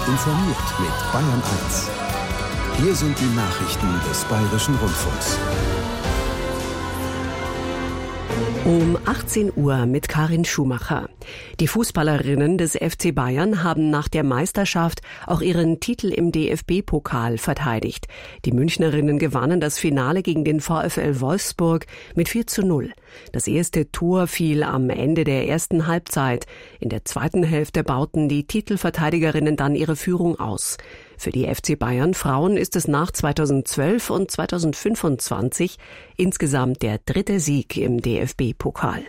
Informiert mit Bayern 1. Hier sind die Nachrichten des Bayerischen Rundfunks. Um 18 Uhr mit Karin Schumacher. Die Fußballerinnen des FC Bayern haben nach der Meisterschaft auch ihren Titel im DFB-Pokal verteidigt. Die Münchnerinnen gewannen das Finale gegen den VfL Wolfsburg mit 4:0. Das erste Tor fiel am Ende der ersten Halbzeit. In der zweiten Hälfte bauten die Titelverteidigerinnen dann ihre Führung aus. Für die FC Bayern Frauen ist es nach 2012 und 2025 insgesamt der dritte Sieg im DFB-Pokal.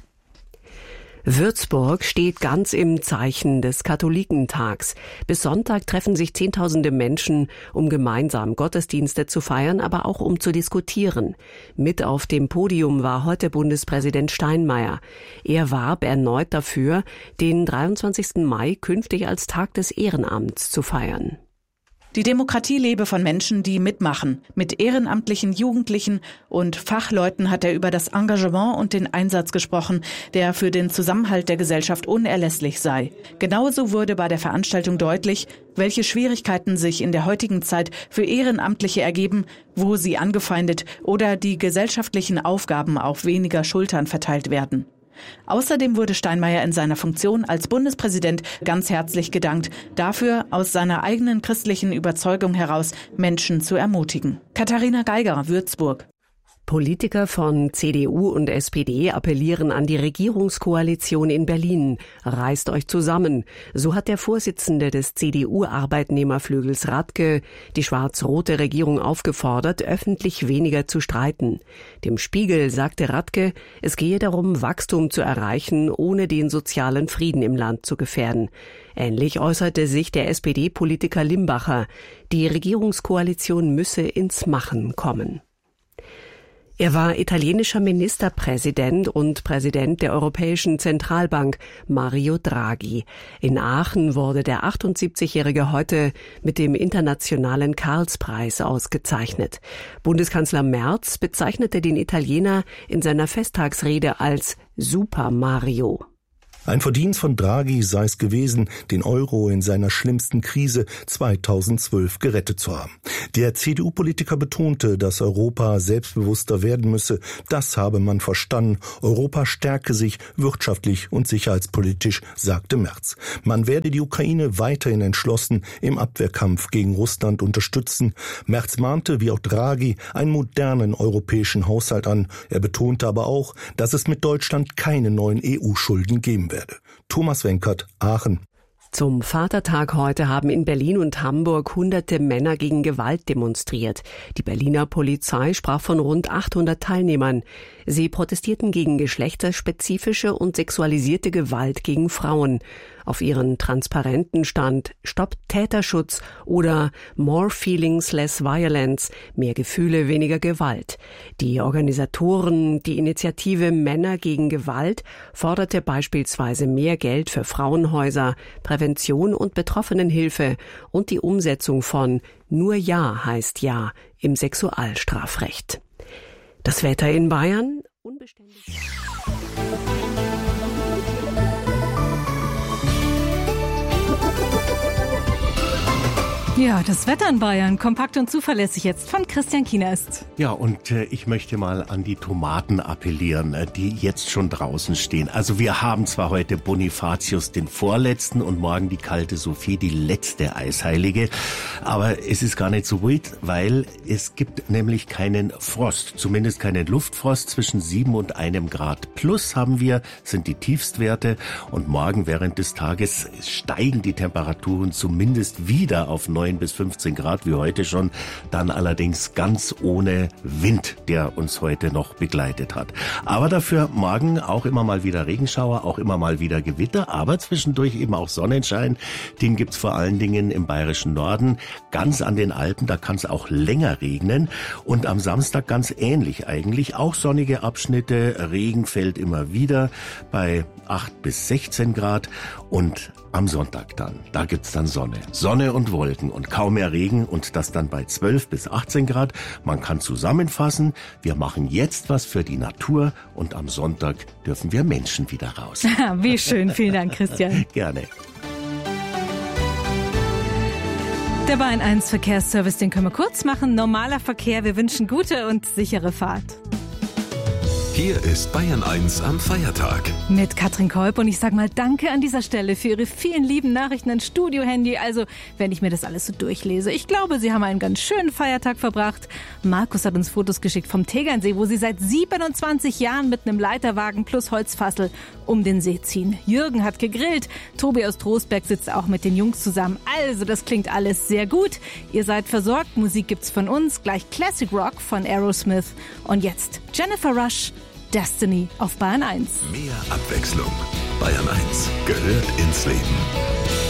Würzburg steht ganz im Zeichen des Katholikentags. Bis Sonntag treffen sich Zehntausende Menschen, um gemeinsam Gottesdienste zu feiern, aber auch um zu diskutieren. Mit auf dem Podium war heute Bundespräsident Steinmeier. Er warb erneut dafür, den 23. Mai künftig als Tag des Ehrenamts zu feiern. Die Demokratie lebe von Menschen, die mitmachen. Mit ehrenamtlichen Jugendlichen und Fachleuten hat er über das Engagement und den Einsatz gesprochen, der für den Zusammenhalt der Gesellschaft unerlässlich sei. Genauso wurde bei der Veranstaltung deutlich, welche Schwierigkeiten sich in der heutigen Zeit für Ehrenamtliche ergeben, wo sie angefeindet oder die gesellschaftlichen Aufgaben auf weniger Schultern verteilt werden. Außerdem wurde Steinmeier in seiner Funktion als Bundespräsident ganz herzlich gedankt, dafür aus seiner eigenen christlichen Überzeugung heraus Menschen zu ermutigen. Katharina Geiger, Würzburg. Politiker von CDU und SPD appellieren an die Regierungskoalition in Berlin. Reißt euch zusammen. So hat der Vorsitzende des CDU-Arbeitnehmerflügels Radke die schwarz-rote Regierung aufgefordert, öffentlich weniger zu streiten. Dem Spiegel sagte Radke, es gehe darum, Wachstum zu erreichen, ohne den sozialen Frieden im Land zu gefährden. Ähnlich äußerte sich der SPD-Politiker Limbacher. Die Regierungskoalition müsse ins Machen kommen. Er war italienischer Ministerpräsident und Präsident der Europäischen Zentralbank, Mario Draghi. In Aachen wurde der 78-Jährige heute mit dem Internationalen Karlspreis ausgezeichnet. Bundeskanzler Merz bezeichnete den Italiener in seiner Festtagsrede als Super Mario. Ein Verdienst von Draghi sei es gewesen, den Euro in seiner schlimmsten Krise 2012 gerettet zu haben. Der CDU-Politiker betonte, dass Europa selbstbewusster werden müsse. Das habe man verstanden. Europa stärke sich wirtschaftlich und sicherheitspolitisch, sagte Merz. Man werde die Ukraine weiterhin entschlossen im Abwehrkampf gegen Russland unterstützen. Merz mahnte, wie auch Draghi, einen modernen europäischen Haushalt an. Er betonte aber auch, dass es mit Deutschland keine neuen EU-Schulden geben werde. Thomas Wenkert, Aachen. Zum Vatertag heute haben in Berlin und Hamburg Hunderte Männer gegen Gewalt demonstriert. Die Berliner Polizei sprach von rund 800 Teilnehmern. Sie protestierten gegen geschlechterspezifische und sexualisierte Gewalt gegen Frauen. Auf ihren Transparenten stand Stopp Täterschutz oder More Feelings, Less Violence, mehr Gefühle, weniger Gewalt. Die Organisatoren, die Initiative Männer gegen Gewalt, forderte beispielsweise mehr Geld für Frauenhäuser, Prävention und Betroffenenhilfe und die Umsetzung von Nur Ja heißt Ja im Sexualstrafrecht. Das Wetter in Bayern unbeständig. Ja, das Wetter in Bayern, kompakt und zuverlässig jetzt von Christian Kienast. Ja, und ich möchte mal an die Tomaten appellieren, die jetzt schon draußen stehen. Also wir haben zwar heute Bonifatius den Vorletzten und morgen die kalte Sophie, die letzte Eisheilige, aber es ist gar nicht so wild, weil es gibt nämlich keinen Frost, zumindest keinen Luftfrost. Zwischen 7 und 1 Grad plus haben wir, sind die Tiefstwerte, und morgen während des Tages steigen die Temperaturen zumindest wieder auf 9 bis 15 Grad wie heute schon, dann allerdings ganz ohne Wind, der uns heute noch begleitet hat. Aber dafür morgen auch immer mal wieder Regenschauer, auch immer mal wieder Gewitter, aber zwischendurch eben auch Sonnenschein. Den gibt's vor allen Dingen im bayerischen Norden, ganz an den Alpen, da kann es auch länger regnen, und am Samstag ganz ähnlich eigentlich, auch sonnige Abschnitte, Regen fällt immer wieder bei 8 bis 16 Grad, und am Sonntag dann, da gibt's dann Sonne und Wolken und kaum mehr Regen, und das dann bei 12 bis 18 Grad. Man kann zusammenfassen, wir machen jetzt was für die Natur, und am Sonntag dürfen wir Menschen wieder raus. Wie schön, vielen Dank, Christian. Gerne. Der Bayern 1 Verkehrsservice, den können wir kurz machen. Normaler Verkehr, wir wünschen gute und sichere Fahrt. Hier ist Bayern 1 am Feiertag. Mit Katrin Kolb und ich sage mal danke an dieser Stelle für Ihre vielen lieben Nachrichten ans Studio-Handy. Also, wenn ich mir das alles so durchlese, ich glaube, Sie haben einen ganz schönen Feiertag verbracht. Markus hat uns Fotos geschickt vom Tegernsee, wo Sie seit 27 Jahren mit einem Leiterwagen plus Holzfassel um den See ziehen. Jürgen hat gegrillt, Tobi aus Trostberg sitzt auch mit den Jungs zusammen. Also, das klingt alles sehr gut. Ihr seid versorgt, Musik gibt's von uns, gleich Classic Rock von Aerosmith. Und jetzt Jennifer Rush, Destiny auf Bayern 1. Mehr Abwechslung. Bayern 1 gehört ins Leben.